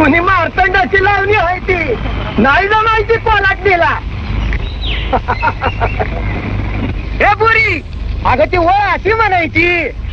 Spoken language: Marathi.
म्हणे मारतंडाची लावणी आहे ती, नाही जमायची कोलाट दिला. हे पुरी, अगं ती वय अशी म्हणायची,